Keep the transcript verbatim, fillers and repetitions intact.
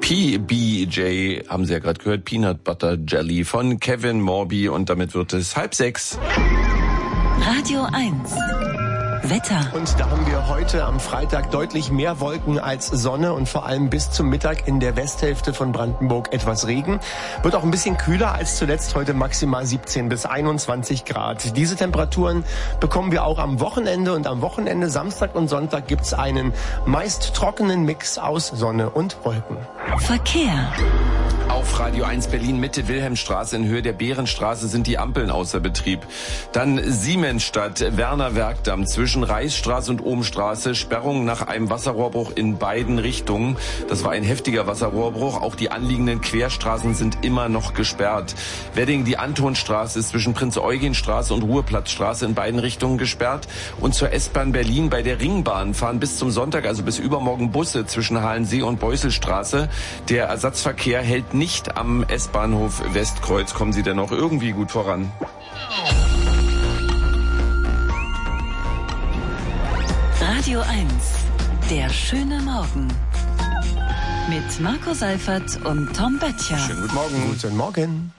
P B J, haben Sie ja gerade gehört, Peanut Butter Jelly von Kevin Morby und damit wird es halb sechs. Radio eins. Wetter. Und da haben wir heute am Freitag deutlich mehr Wolken als Sonne und vor allem bis zum Mittag in der Westhälfte von Brandenburg etwas Regen. Wird auch ein bisschen kühler als zuletzt, heute maximal siebzehn bis einundzwanzig Grad. Diese Temperaturen bekommen wir auch am Wochenende und am Wochenende, Samstag und Sonntag, gibt's einen meist trockenen Mix aus Sonne und Wolken. Verkehr. Auf Radio eins Berlin Mitte Wilhelmstraße in Höhe der Bärenstraße sind die Ampeln außer Betrieb. Dann Siemensstadt, Werner Werkdamm zwischen Reichsstraße und Ohmstraße, Sperrung nach einem Wasserrohrbruch in beiden Richtungen. Das war ein heftiger Wasserrohrbruch. Auch die anliegenden Querstraßen sind immer noch gesperrt. Wedding, die Antonstraße ist zwischen Prinz-Eugen-Straße und Ruheplatzstraße in beiden Richtungen gesperrt. Und zur S-Bahn Berlin bei der Ringbahn fahren bis zum Sonntag, also bis übermorgen, Busse zwischen Halensee und Beuselstraße. Der Ersatzverkehr hält nicht am S-Bahnhof Westkreuz. Kommen Sie denn noch irgendwie gut voran? Radio eins. Der schöne Morgen. Mit Marco Seifert und Tom Böttcher. Schönen guten Morgen. Guten Morgen.